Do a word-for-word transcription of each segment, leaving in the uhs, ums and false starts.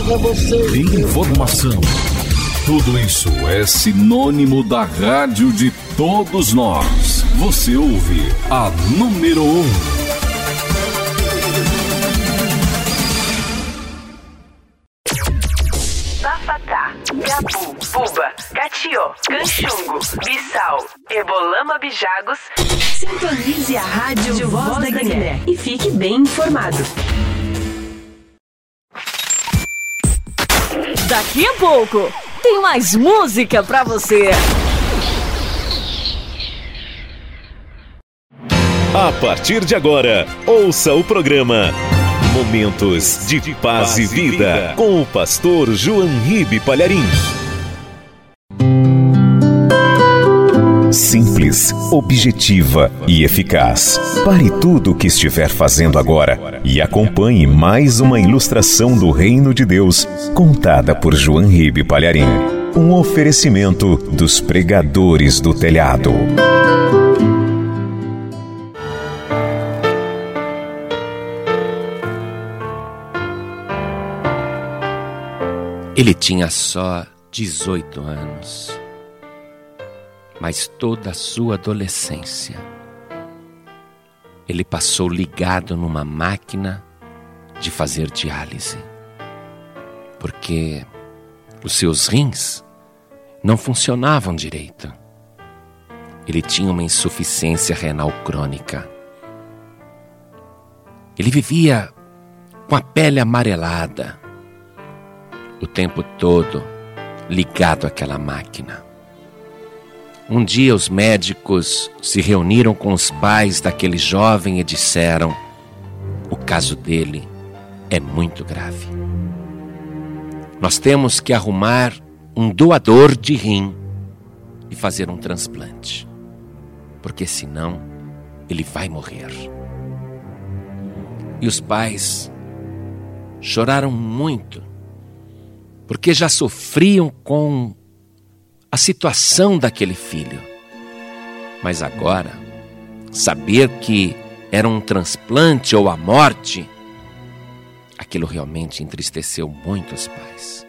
pra você. Informação. Tudo isso é sinônimo da rádio de todos nós. Você ouve a número um. Bafatá, Gabu, Buba, Catió, Canchungo, Bissau, Ebolama, Bijagos. Sintonize a rádio Voz da Guiné e fique bem informado. Daqui a pouco tem mais música pra você. A partir de agora, ouça o programa Momentos de Paz e Vida com o pastor João Ribe Palharim. Simples, objetiva e eficaz. Pare tudo o que estiver fazendo agora e acompanhe mais uma ilustração do Reino de Deus, contada por João Ribe Palharim. Um oferecimento dos pregadores do telhado. Ele tinha só dezoito anos, mas toda a sua adolescência ele passou ligado numa máquina de fazer diálise, porque os seus rins não funcionavam direito. Ele tinha uma insuficiência renal crônica. Ele vivia com a pele amarelada, o tempo todo ligado àquela máquina. Um dia os médicos se reuniram com os pais daquele jovem e disseram: o caso dele é muito grave. Nós temos que arrumar um doador de rim e fazer um transplante, porque senão ele vai morrer. E os pais choraram muito, porque já sofriam com a situação daquele filho. Mas agora, saber que era um transplante ou a morte, aquilo realmente entristeceu muito os pais.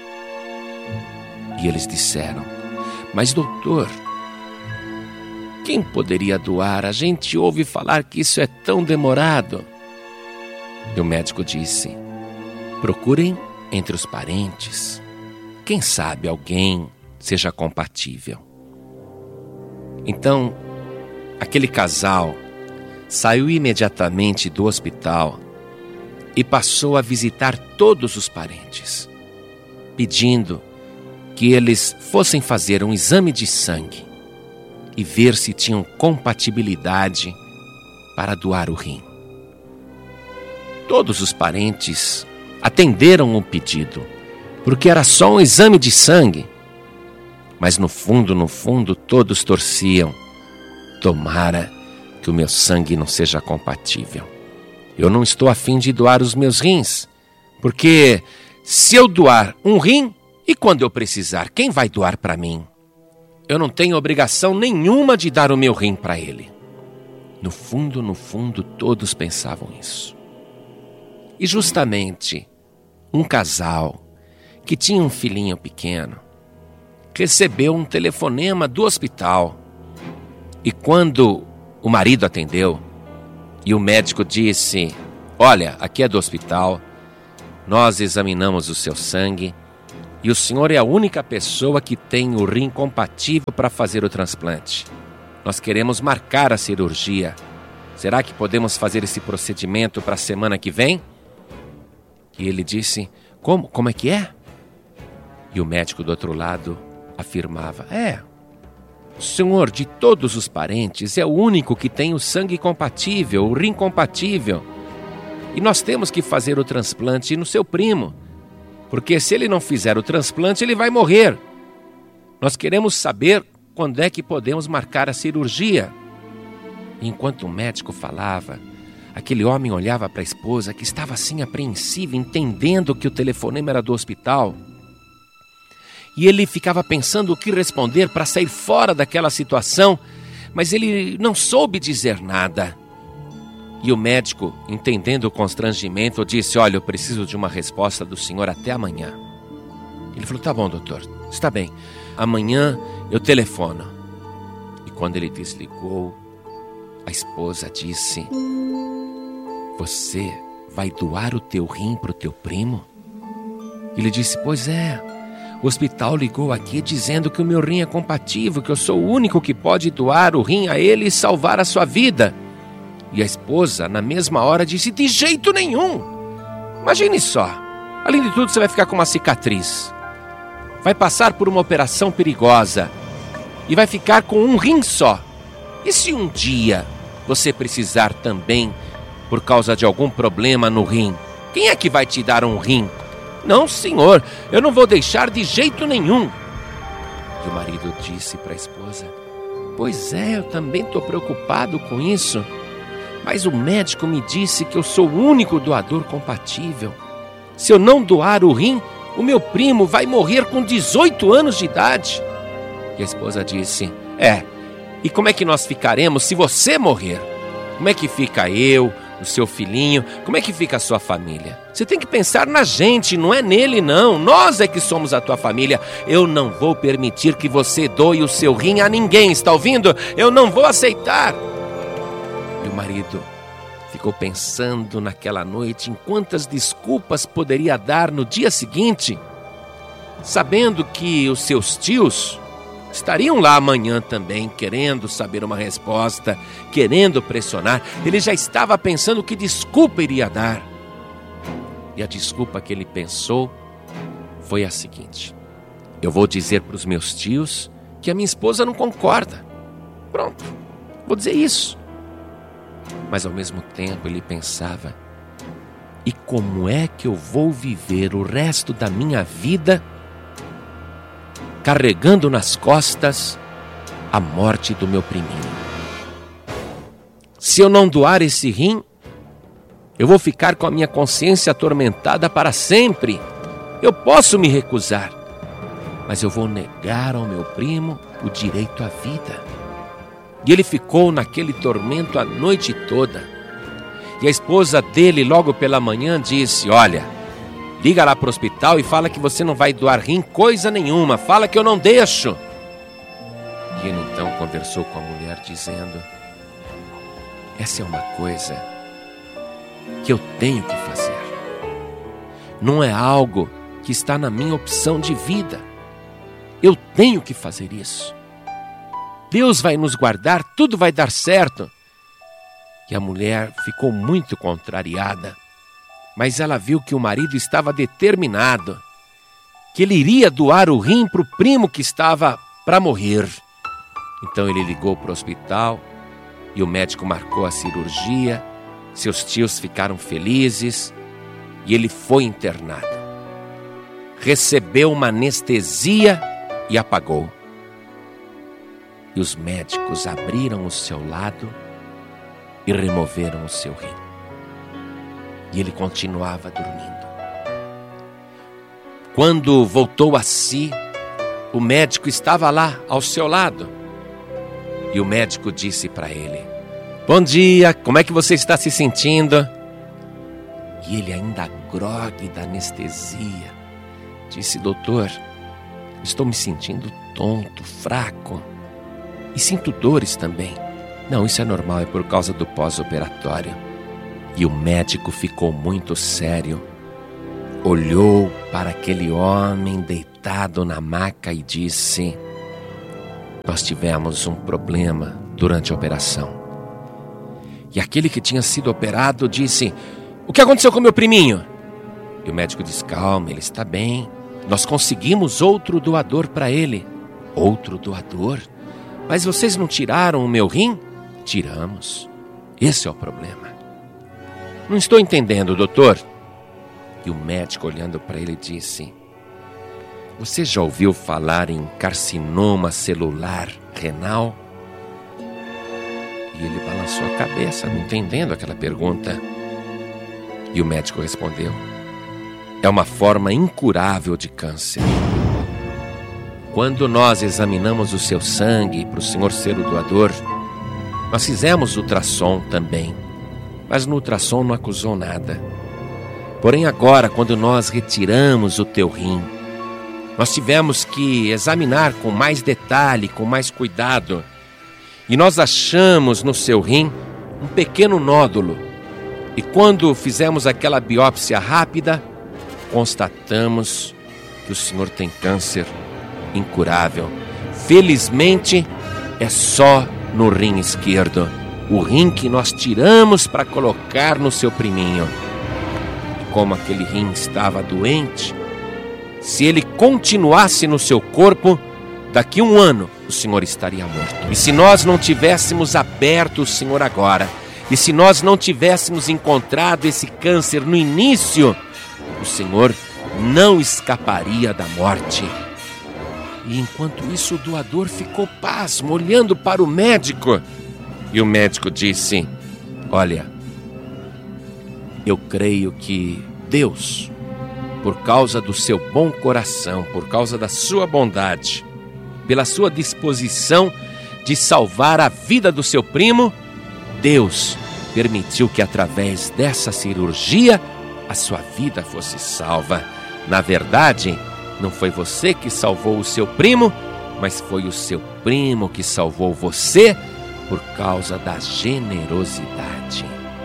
E eles disseram: mas doutor, quem poderia doar? A gente ouve falar que isso é tão demorado. E o médico disse: procurem entre os parentes, quem sabe alguém seja compatível. Então, aquele casal saiu imediatamente do hospital e passou a visitar todos os parentes, pedindo que eles fossem fazer um exame de sangue e ver se tinham compatibilidade para doar o rim. Todos os parentes atenderam o pedido, porque era só um exame de sangue. Mas no fundo, no fundo, todos torciam: tomara que o meu sangue não seja compatível. Eu não estou a fim de doar os meus rins, porque se eu doar um rim, e quando eu precisar, quem vai doar para mim? Eu não tenho obrigação nenhuma de dar o meu rim para ele. No fundo, no fundo, todos pensavam isso. E justamente um casal que tinha um filhinho pequeno recebeu um telefonema do hospital. E quando o marido atendeu e o médico disse: olha, aqui é do hospital, nós examinamos o seu sangue e o senhor é a única pessoa que tem o rim compatível para fazer o transplante. Nós queremos marcar a cirurgia. Será que podemos fazer esse procedimento para a semana que vem? E ele disse: como? Como é que é? E o médico do outro lado afirmava: é, o senhor de todos os parentes é o único que tem o sangue compatível, o rim compatível. E nós temos que fazer o transplante no seu primo, porque se ele não fizer o transplante, ele vai morrer. Nós queremos saber quando é que podemos marcar a cirurgia. E enquanto o médico falava, aquele homem olhava para a esposa, que estava assim apreensiva, entendendo que o telefonema era do hospital. E ele ficava pensando o que responder para sair fora daquela situação, mas ele não soube dizer nada. E o médico, entendendo o constrangimento, disse: olha, eu preciso de uma resposta do senhor até amanhã. Ele falou: tá bom, doutor, está bem, amanhã eu telefono. E quando ele desligou, a esposa disse: você vai doar o teu rim para o teu primo? Ele disse: pois é, o hospital ligou aqui dizendo que o meu rim é compatível, que eu sou o único que pode doar o rim a ele e salvar a sua vida. E a esposa, na mesma hora, disse: de jeito nenhum! Imagine só, além de tudo você vai ficar com uma cicatriz, vai passar por uma operação perigosa e vai ficar com um rim só. E se um dia você precisar também, por causa de algum problema no rim, quem é que vai te dar um rim? Não, senhor, eu não vou deixar de jeito nenhum. E o marido disse para a esposa: pois é, eu também estou preocupado com isso, mas o médico me disse que eu sou o único doador compatível. Se eu não doar o rim, o meu primo vai morrer com dezoito anos de idade. E a esposa disse: é, e como é que nós ficaremos se você morrer? Como é que fica eu, o seu filhinho, como é que fica a sua família? Você tem que pensar na gente, não é nele não. Nós é que somos a tua família. Eu não vou permitir que você doe o seu rim a ninguém, está ouvindo? Eu não vou aceitar. E o marido ficou pensando naquela noite em quantas desculpas poderia dar no dia seguinte, sabendo que os seus tios estariam lá amanhã também, querendo saber uma resposta, querendo pressionar. Ele já estava pensando que desculpa iria dar. E a desculpa que ele pensou foi a seguinte: eu vou dizer para os meus tios que a minha esposa não concorda. Pronto, vou dizer isso. Mas ao mesmo tempo ele pensava: e como é que eu vou viver o resto da minha vida carregando nas costas a morte do meu priminho? Se eu não doar esse rim, eu vou ficar com a minha consciência atormentada para sempre. Eu posso me recusar, mas eu vou negar ao meu primo o direito à vida. E ele ficou naquele tormento a noite toda. E a esposa dele, logo pela manhã, disse: olha, liga lá para o hospital e fala que você não vai doar rim coisa nenhuma. Fala que eu não deixo. E ele então conversou com a mulher dizendo: essa é uma coisa que eu tenho que fazer. Não é algo que está na minha opção de vida. Eu tenho que fazer isso. Deus vai nos guardar, tudo vai dar certo. E a mulher ficou muito contrariada, mas ela viu que o marido estava determinado, que ele iria doar o rim para o primo que estava para morrer. Então ele ligou para o hospital e o médico marcou a cirurgia. Seus tios ficaram felizes e ele foi internado. Recebeu uma anestesia e apagou. E os médicos abriram o seu lado e removeram o seu rim. E ele continuava dormindo. Quando voltou a si, o médico estava lá ao seu lado. E o médico disse para ele: bom dia, como é que você está se sentindo? E ele, ainda grogue da anestesia, disse: doutor, estou me sentindo tonto, fraco. E sinto dores também. Não, isso é normal, é por causa do pós-operatório. E o médico ficou muito sério. Olhou para aquele homem deitado na maca e disse: nós tivemos um problema durante a operação. E aquele que tinha sido operado disse: o que aconteceu com meu priminho? E o médico disse: calma, ele está bem. Nós conseguimos outro doador para ele. Outro doador? Mas vocês não tiraram o meu rim? Tiramos. Esse é o problema. Não estou entendendo, doutor. E o médico, olhando para ele, disse: você já ouviu falar em carcinoma celular renal? E ele balançou a cabeça, não entendendo aquela pergunta. E o médico respondeu: é uma forma incurável de câncer. Quando nós examinamos o seu sangue para o senhor ser o doador, nós fizemos ultrassom também. mas no ultrassom não acusou nada. Porém agora, quando nós retiramos o teu rim, nós tivemos que examinar com mais detalhe, com mais cuidado. E nós achamos no seu rim um pequeno nódulo. E quando fizemos aquela biópsia rápida, constatamos que o senhor tem câncer incurável. Felizmente, é só no rim esquerdo, o rim que nós tiramos para colocar no seu priminho. E como aquele rim estava doente, se ele continuasse no seu corpo, daqui a um ano o senhor estaria morto. E se nós não tivéssemos aberto o senhor agora, e se nós não tivéssemos encontrado esse câncer no início, o senhor não escaparia da morte. E enquanto isso, o doador ficou pasmo, olhando para o médico. E o médico disse: olha, eu creio que Deus, por causa do seu bom coração, por causa da sua bondade, pela sua disposição de salvar a vida do seu primo, Deus permitiu que através dessa cirurgia a sua vida fosse salva. Na verdade, não foi você que salvou o seu primo, mas foi o seu primo que salvou você por causa da generosidade.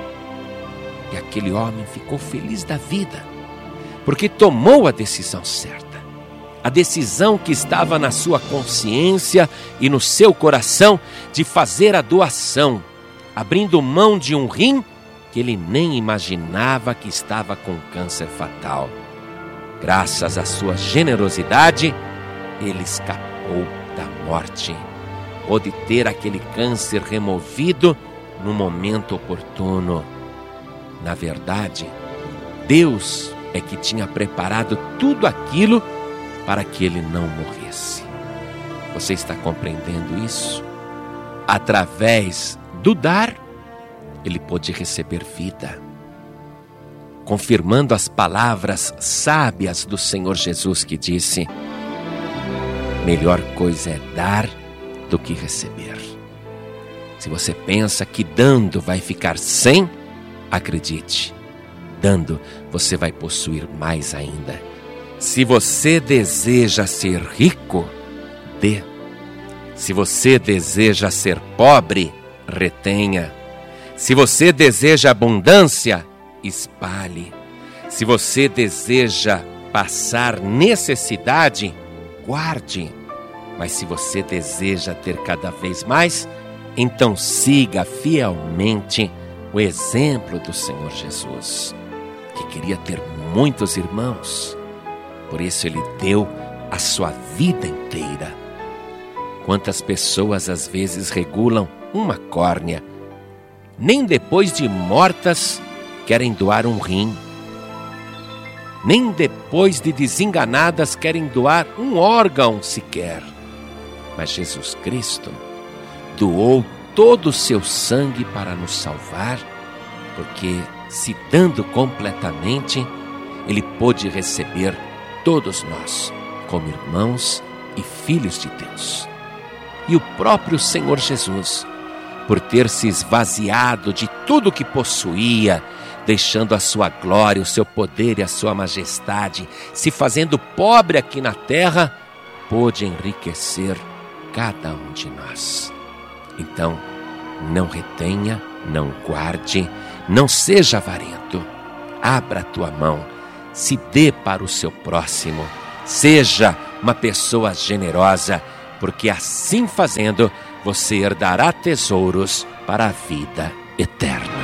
E aquele homem ficou feliz da vida, porque tomou a decisão certa. A decisão que estava na sua consciência e no seu coração de fazer a doação, abrindo mão de um rim que ele nem imaginava que estava com câncer fatal. Graças à sua generosidade, ele escapou da morte. Pôde ter aquele câncer removido no momento oportuno. Na verdade, Deus é que tinha preparado tudo aquilo para que ele não morresse. Você está compreendendo isso? Através do dar, ele pôde receber vida, confirmando as palavras sábias do Senhor Jesus, que disse: melhor coisa é dar do que receber. Se você pensa que dando vai ficar sem, acredite, dando você vai possuir mais ainda. Se você deseja ser rico, dê. Se você deseja ser pobre, retenha. Se você deseja abundância, espalhe. Se você deseja passar necessidade, guarde. Mas se você deseja ter cada vez mais, então siga fielmente o exemplo do Senhor Jesus, que queria ter muitos irmãos. Por isso ele deu a sua vida inteira. Quantas pessoas às vezes regulam uma córnea, nem depois de mortas querem doar um rim, nem depois de desenganadas querem doar um órgão sequer. Mas Jesus Cristo doou todo o seu sangue para nos salvar, porque se dando completamente, ele pôde receber todos nós como irmãos e filhos de Deus. E o próprio Senhor Jesus, por ter se esvaziado de tudo que possuía, deixando a sua glória, o seu poder e a sua majestade, se fazendo pobre aqui na terra, pôde enriquecer cada um de nós. Então, não retenha, não guarde, não seja avarento. Abra a tua mão, se dê para o seu próximo. Seja uma pessoa generosa, porque assim fazendo, você herdará tesouros para a vida eterna.